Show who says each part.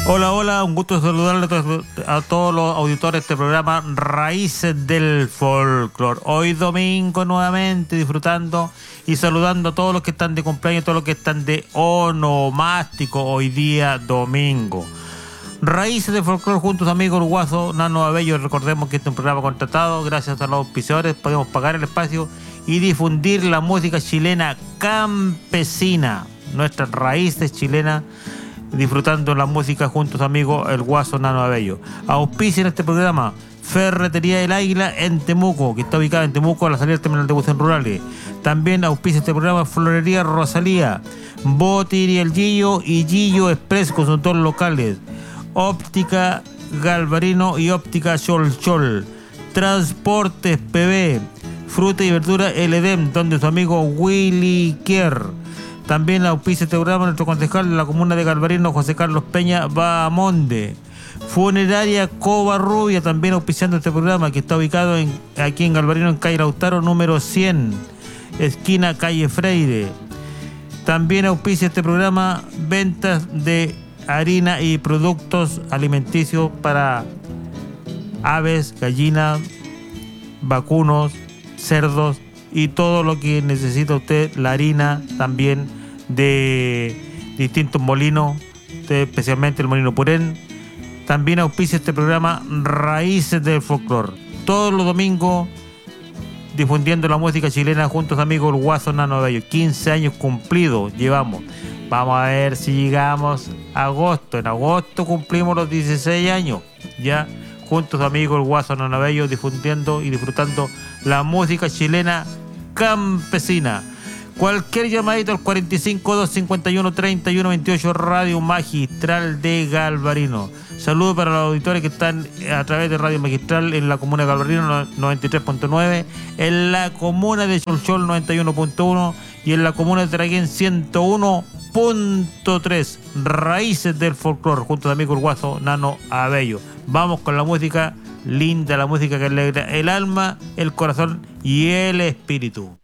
Speaker 1: Hola, hola, un gusto saludarle a todos los auditores de este programa Raíces del Folclore. Hoy domingo nuevamente disfrutando y saludando a todos los que están de cumpleaños, todos los que están de onomástico hoy día domingo. Raíces del Folclore junto a sus amigos Guaso, Nano Abello. Recordemos que este es un programa contratado, gracias a los auspiciadores podemos pagar el espacio y difundir la música chilena campesina, nuestras raíces chilenas, disfrutando la música junto a sus amigos el Guaso, Nano Abello. Auspicia en este programa Ferretería del Águila en Temuco, que está ubicada en Temuco a la salida del terminal de buses rurales. También auspicia este programa Florería Rosalía, Botiria El Gillo y Gillo Express, consultores locales. Óptica Galvarino y Óptica Chol Chol. Transportes PB, fruta y verdura El Edem, donde su amigo Willy Kier. También auspicia este programa nuestro concejal de la comuna de Galvarino, José Carlos Peña Bahamonde. Funeraria Covarrubia, también auspiciando este programa, que está ubicado aquí en Galvarino, en calle Lautaro número 100, esquina calle Freire. También auspicia este programa ventas de harina y productos alimenticios para aves, gallinas, vacunos, cerdos y todo lo que necesita usted, la harina también de distintos molinos, especialmente el molino Purén. También auspicia este programa Raíces del Folclore, todos los domingos difundiendo la música chilena junto a sus amigos el Guaso, Nano Abello. 15 años cumplidos llevamos. Vamos a ver si llegamos a agosto. En agosto cumplimos los 16 años ya junto a sus amigos el Guaso, Nano Abello, difundiendo y disfrutando la música chilena campesina. Cualquier llamadito al 45-251-3128, Radio Magistral de Galvarino. Saludos para los auditores que están a través de Radio Magistral en la comuna de Galvarino 93.9, en la comuna de Cholchol 91.1 y en la comuna de Traguén 101.3. Raíces del Folclore junto a amigo Guaso, Nano Abello. Vamos con la música linda, la música que alegra el alma, el corazón y el espíritu.